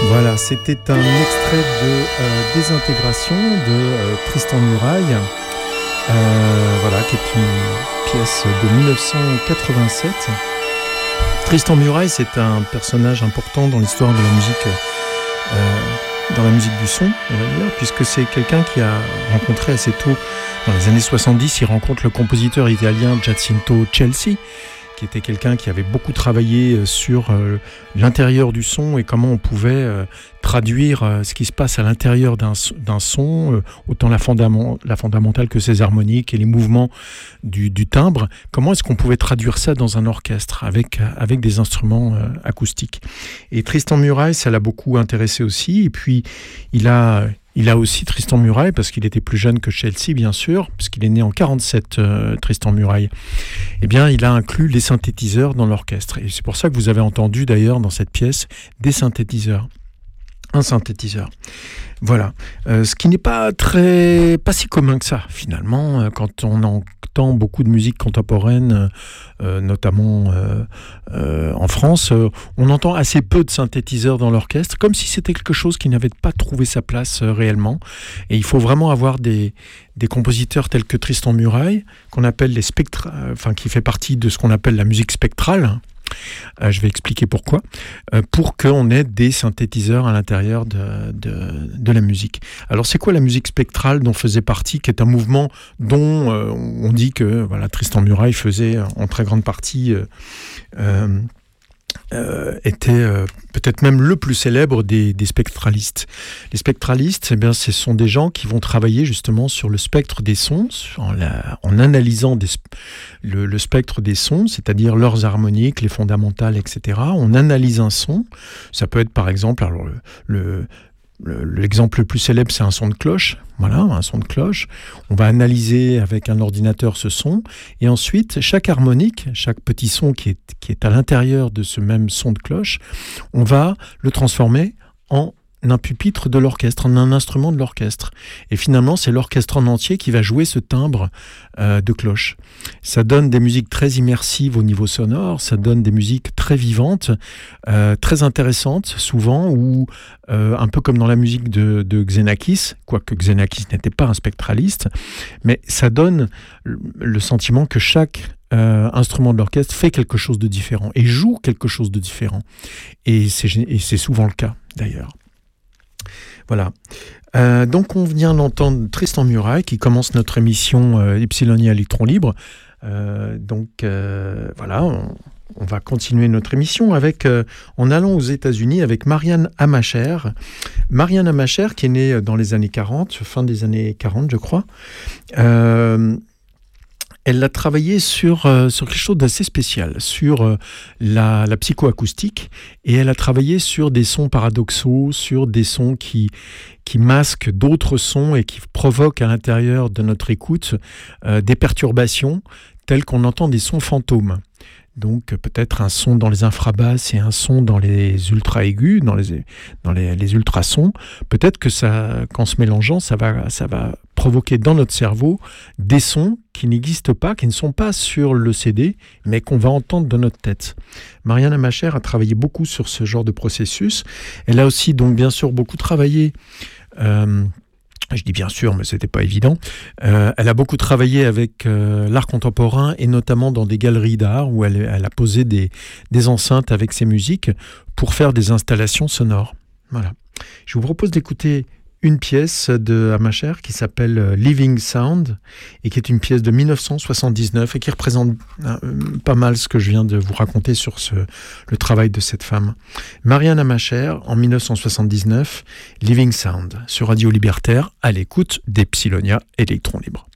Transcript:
Voilà, c'était un extrait de Désintégration de Tristan Muraille, voilà, qui est une pièce de 1987. Tristan Muraille, c'est un personnage important dans l'histoire de la musique, dans la musique du son, on va dire, puisque c'est quelqu'un qui a rencontré assez tôt, dans les années 70, il rencontre le compositeur italien Giacinto Chelsea, qui était quelqu'un qui avait beaucoup travaillé sur l'intérieur du son et comment on pouvait traduire ce qui se passe à l'intérieur d'un son, autant la fondamentale que ses harmoniques et les mouvements du timbre. Comment est-ce qu'on pouvait traduire ça dans un orchestre avec des instruments acoustiques. Et Tristan Muraille, ça l'a beaucoup intéressé aussi. Et puis, il a aussi Tristan Muraille, parce qu'il était plus jeune que Chelsea, bien sûr, puisqu'il est né en 47, Tristan Muraille. Eh bien, il a inclus les synthétiseurs dans l'orchestre. Et c'est pour ça que vous avez entendu, d'ailleurs, dans cette pièce, des synthétiseurs. Un synthétiseur. Voilà. Ce qui n'est pas si commun que ça, finalement, quand on entend beaucoup de musique contemporaine, notamment en France, on entend assez peu de synthétiseurs dans l'orchestre, comme si c'était quelque chose qui n'avait pas trouvé sa place réellement. Et il faut vraiment avoir des compositeurs tels que Tristan Muraille, qu'on appelle qui fait partie de ce qu'on appelle la musique spectrale. Je vais expliquer pourquoi. Pour qu'on ait des synthétiseurs à l'intérieur de la musique. Alors, c'est quoi la musique spectrale dont faisait partie, qui est un mouvement dont on dit que Tristan Muraille faisait en très grande partie, était peut-être même le plus célèbre des spectralistes. Les spectralistes, ce sont des gens qui vont travailler justement sur le spectre des sons, en analysant le spectre des sons, c'est-à-dire leurs harmoniques, les fondamentales, etc. On analyse un son. Ça peut être par exemple, alors l'exemple le plus célèbre, c'est un son de cloche. Voilà, un son de cloche. On va analyser avec un ordinateur ce son. Et ensuite, chaque harmonique, chaque petit son qui est à l'intérieur de ce même son de cloche, on va le transformer en un pupitre de l'orchestre, en un instrument de l'orchestre. Et finalement, c'est l'orchestre en entier qui va jouer ce timbre de cloche. Ça donne des musiques très immersives au niveau sonore, ça donne des musiques très vivantes, très intéressantes souvent, ou un peu comme dans la musique de Xenakis, quoique Xenakis n'était pas un spectraliste, mais ça donne le sentiment que chaque instrument de l'orchestre fait quelque chose de différent et joue quelque chose de différent. Et c'est souvent le cas, d'ailleurs. Voilà. Donc on vient d'entendre Tristan Muraille qui commence notre émission Ypsilonia Électron Libre. Voilà, on va continuer notre émission en allant aux États-Unis avec Marianne Hamacher. Marianne Hamacher qui est née dans les années 40, fin des années 40 je crois. Elle a travaillé sur quelque chose d'assez spécial, sur la psychoacoustique, et elle a travaillé sur des sons paradoxaux, sur des sons qui masquent d'autres sons et qui provoquent à l'intérieur de notre écoute des perturbations telles qu'on entend des sons fantômes. Donc peut-être un son dans les infrabasses et un son dans les ultra-aigus, dans les ultrasons. Peut-être que qu'en se mélangeant, ça va provoquer dans notre cerveau des sons qui n'existent pas, qui ne sont pas sur le CD, mais qu'on va entendre dans notre tête. Marianne Hamacher a travaillé beaucoup sur ce genre de processus. Elle a aussi donc bien sûr beaucoup travaillé... je dis bien sûr, mais c'était pas évident. Elle a beaucoup travaillé avec l'art contemporain et notamment dans des galeries d'art où elle a posé des enceintes avec ses musiques pour faire des installations sonores. Voilà. Je vous propose d'écouter une pièce de Hamacher qui s'appelle Living Sound et qui est une pièce de 1979 et qui représente pas mal ce que je viens de vous raconter sur le travail de cette femme. Marianne Hamacher, en 1979, Living Sound, sur Radio Libertaire, à l'écoute d'Ypsilonia Électron Libre.